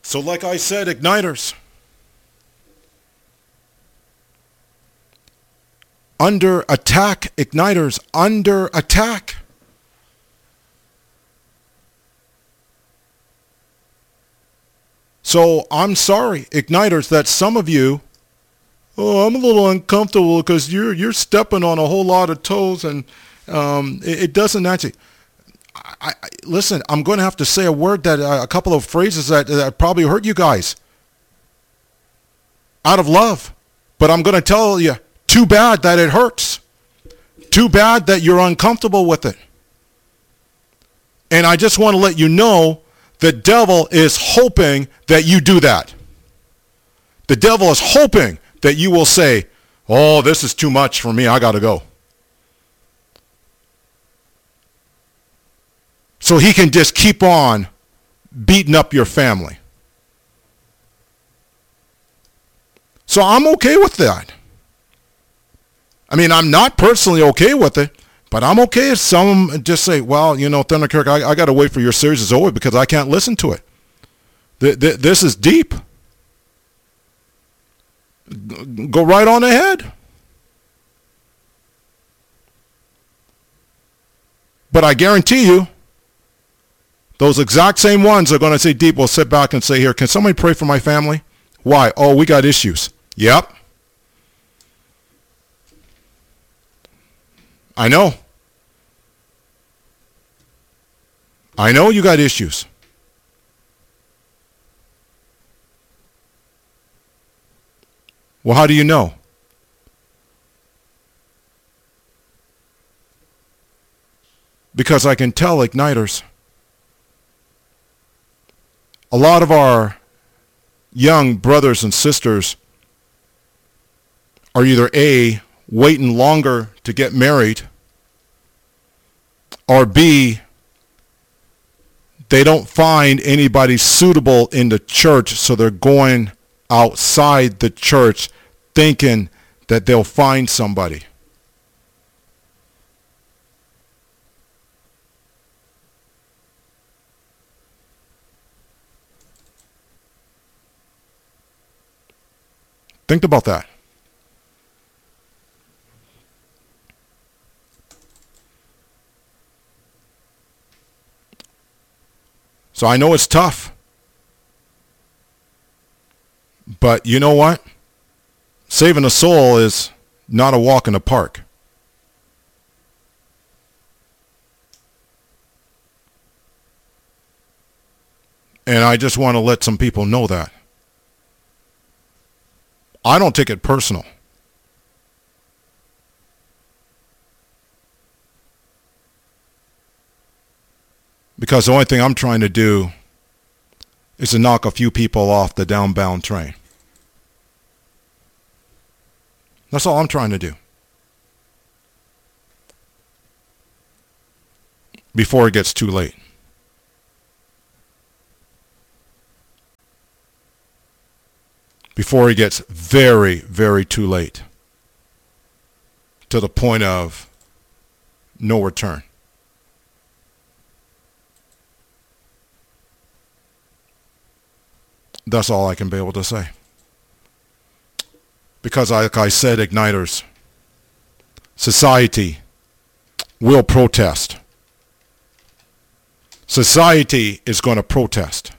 So like I said, igniters, under attack, igniters, under attack. So I'm sorry, igniters, that some of you, I'm a little uncomfortable because you're stepping on a whole lot of toes, and it doesn't actually. Listen, I'm going to have to say a word that a couple of phrases that probably hurt you guys out of love, but I'm going to tell you, too bad that it hurts. Too bad that you're uncomfortable with it. And I just want to let you know the devil is hoping that you do that. The devil is hoping that you will say, oh, this is too much for me, I got to go. So he can just keep on beating up your family. So I'm okay with that. I mean, I'm not personally okay with it, but I'm okay if some just say, well, Thunder Kirk, I got to wait for your series is over because I can't listen to it. This is deep. Go right on ahead. But I guarantee you, those exact same ones are going to say deep will sit back and say, here, can somebody pray for my family? Why? Oh, we got issues. Yep. I know. I know you got issues. Well, how do you know? Because I can tell igniters. A lot of our young brothers and sisters are either A, waiting longer to get married, or B, they don't find anybody suitable in the church, so they're going outside the church thinking that they'll find somebody. Think about that. So I know it's tough. But you know what? Saving a soul is not a walk in the park. And I just want to let some people know that. I don't take it personal. Because the only thing I'm trying to do is to knock a few people off the downbound train. That's all I'm trying to do. Before it gets too late. Before it gets very, very too late. To the point of no return. That's all I can be able to say. Because like I said, igniters, society will protest. Society is going to protest.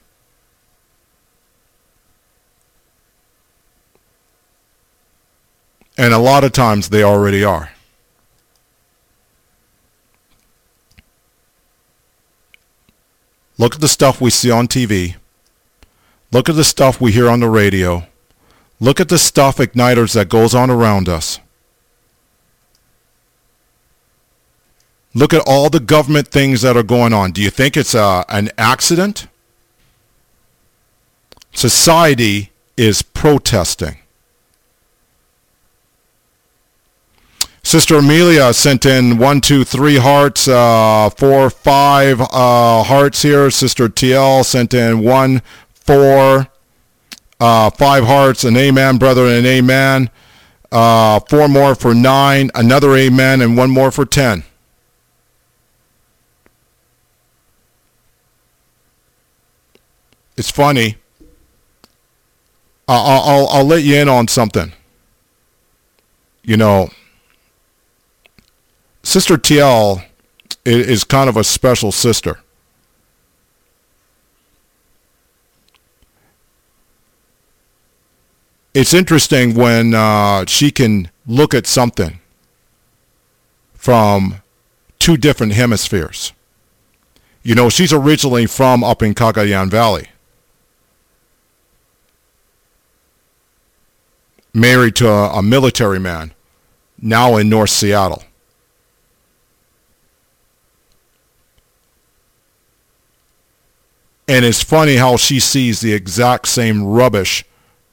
And a lot of times they already are. Look at the stuff we see on TV. Look at the stuff we hear on the radio. Look at the stuff, igniters, that goes on around us. Look at all the government things that are going on. Do you think it's an accident? Society is protesting. Sister Amelia sent in 1, 2, 3 hearts, 4, 5 hearts here. Sister TL sent in 1, 4, 5 hearts, an amen, brother, and an amen. 4 more for 9, another amen, and 1 more for 10. It's funny. I'll let you in on something. You know, Sister TL is kind of a special sister. It's interesting when she can look at something from two different hemispheres. You know, she's originally from up in Cagayan Valley. Married to a military man, now in North Seattle. And it's funny how she sees the exact same rubbish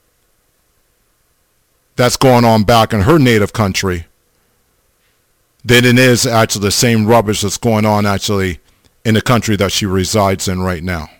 that's going on back in her native country than it is actually the same rubbish that's going on actually in the country that she resides in right now.